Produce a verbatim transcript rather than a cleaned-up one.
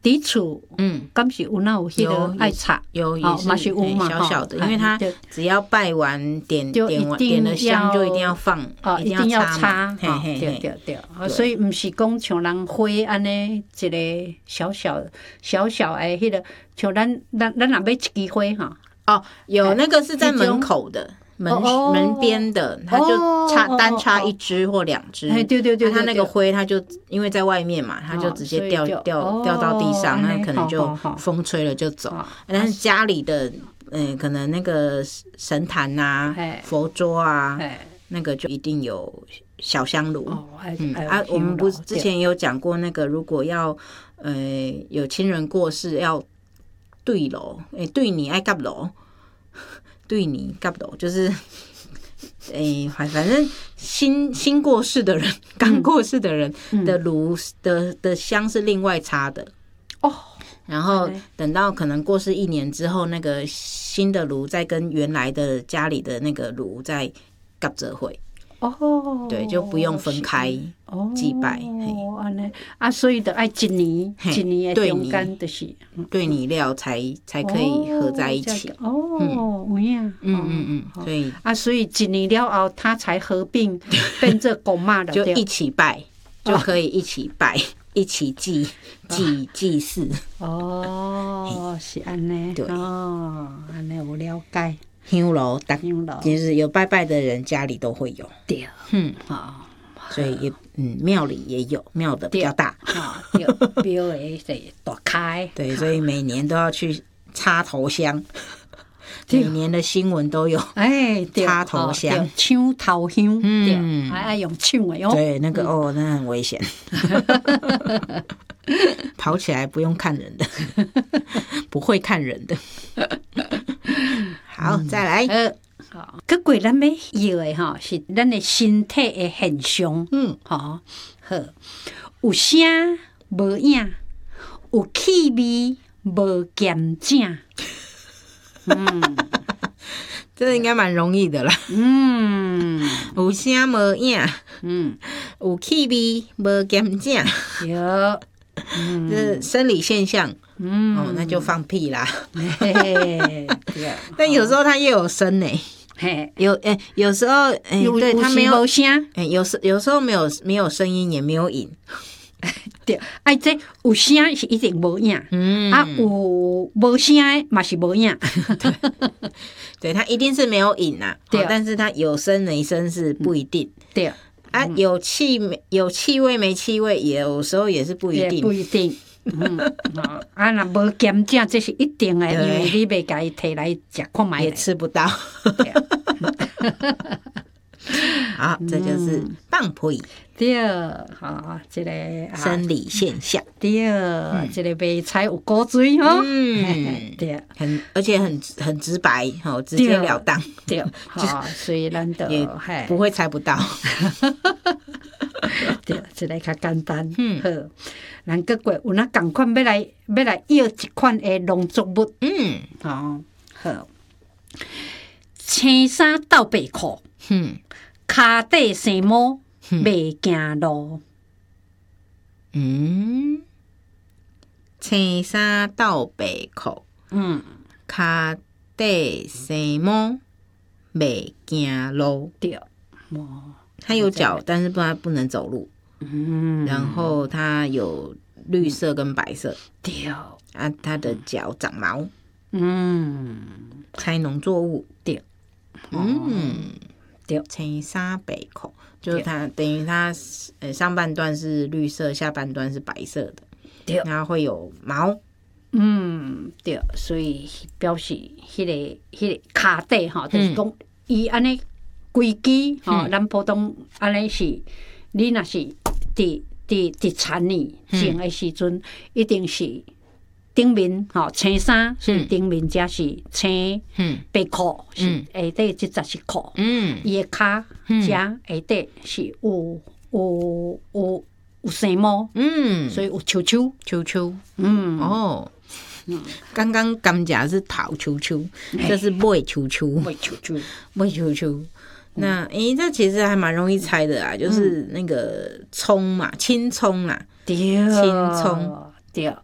伫厝，嗯，敢是有那有迄个爱插， 有也是、 嘛是有嘛， 小小的，因为它只要拜完点点完点了香，就一定要放， 哦，一定要插，对对对，所以毋是讲像人花安尼一个小小小小诶，迄个像咱咱咱若买一支花哈， 哦，有那个是在门口的。门门边的，它就插单插一支或两支， 哎，对对对， 它那个灰，它就因为在外面嘛，它就直接掉掉掉到地上，那可能就风吹了就走。但是家里的，嗯，可能那个神坛啊、佛桌啊，那个就一定有小香炉。嗯啊，我们不是之前有讲过那个，如果要呃有亲人过世要对楼，哎，对你爱夹楼。对你干不懂，就是，诶、欸，反正新新过世的人，刚过世的人的炉的的香是另外插的哦。然后等到可能过世一年之后，那个新的炉再跟原来的家里的那个炉再夹折会。哦，对，就不用分开祭拜。 哦，安尼啊，所以就爱一年一年的中间就是对你料才才可以合在一起。 哦，有影。 嗯嗯嗯，所以啊，所以一年了后，它才合并变成公妈了， 就一起拜，就可以一起拜，一起祭祭祭祀。 哦，是安尼。对，哦，安尼有了解。 香炉，香炉，就是有拜拜的人家里都会有。 对，嗯，啊， 所以也嗯庙里也有，庙的比较大， 啊，对，庙的是大开。 对，所以每年都要去插头香。每年的新闻都有， 哎， 插头香、 抢头香，嗯，还爱用抢的哟。 对，那个哦，那很危险，跑起来不用看人的，不会看人的。好，再来。 呃，好，各过咱要要的哈是咱的身体的现象，嗯，好，好，有声无影，有气味无咸正。 嗯，这个应该蛮容易的啦。嗯，有声无影，嗯，有气味无咸正，有，嗯，这是生理现象。嗯，哦，那就放屁啦。但有时候它又有声呢。嘿，有诶、欸，有时候诶、欸，对，它没有声，诶、欸，有时有时候没有没有声音，也没有影。 对，哎，这有声是一定无影，嗯，啊，有无声的嘛是无影。 对，对，它一定是没有影啊。对、哦，但是它有声没声是不一定。对，啊，有气有气味没气味，有时候也是不一定， 不一定。嗯，啊，那无咸正，这是一定的，因为你袂甲伊摕来食看卖， 也吃不到。好，这就是放屁。 对，好，这个生理现象。 对，嗯、这个白菜有果水哈。嗯，对， 很而且很很直白，哈，直截了当。 对，好，所以咱都也不会猜不到。 对，这个较简单。嗯，好，咱各过有哪共款要来要来要一款的农作物。嗯，好，好，青衫斗白裤。嗯。脚底生毛，袂行路。 嗯，青衫斗白裤，嗯，腳底生毛，袂行路。對，它有腳，但是不它不能走路。嗯，然后它有绿色跟白色。对，啊，它的腳長毛。嗯，猜農作物。對，嗯。青衫白裤，就是它等于它呃上半段是绿色，下半段是白色的，对，然后会有毛， 嗯，对，所以表示迄、那个迄、那个脚底哈，就是讲伊安尼规矩哈，咱普通安尼是，你若是伫伫伫田里种的时阵，一定是。顶面吼青衫是顶面，才是青白裤是下底即只是裤，伊个骹遮下底是有有有有生毛，嗯，所以有球球球球，嗯哦，刚刚甘蔗是桃球球，这是尾球球， 尾球球， 尾球球。那诶，这其实还蛮容易猜的啊，就是那个葱嘛，青葱啦， 对， 青葱。 对，